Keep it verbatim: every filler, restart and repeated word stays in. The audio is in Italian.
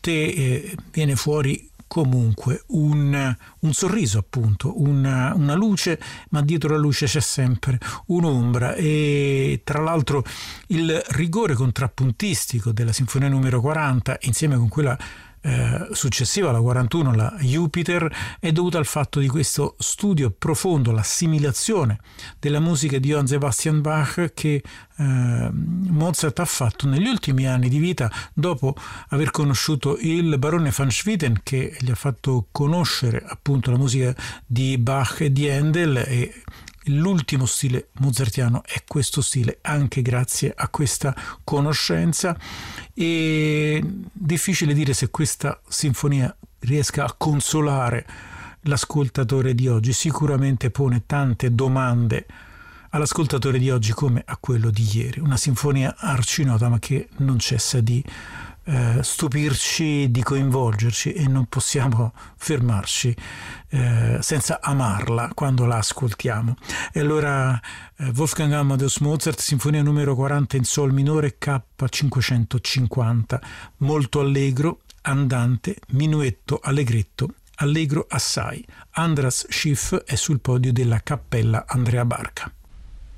volte eh, viene fuori comunque un, un sorriso, appunto, una, una luce, ma dietro la luce c'è sempre un'ombra. E tra l'altro il rigore contrappuntistico della sinfonia numero quaranta, insieme con quella eh, successiva, la quarantuno, la Jupiter, è dovuta al fatto di questo studio profondo, l'assimilazione della musica di Johann Sebastian Bach che eh, Mozart ha fatto negli ultimi anni di vita, dopo aver conosciuto il barone van Swieten, che gli ha fatto conoscere appunto la musica di Bach e di Handel. E l'ultimo stile mozartiano è questo stile, anche grazie a questa conoscenza. E difficile dire se questa sinfonia riesca a consolare l'ascoltatore di oggi. Sicuramente pone tante domande all'ascoltatore di oggi come a quello di ieri. Una sinfonia arcinota, ma che non cessa di eh, stupirci, di coinvolgerci, e non possiamo fermarci eh, senza amarla quando la ascoltiamo. E allora eh, Wolfgang Amadeus Mozart, sinfonia numero quaranta in sol minore, K cinquecentocinquanta, molto allegro, andante, minuetto allegretto, allegro assai. Andras Schiff è sul podio della Cappella Andrea Barca.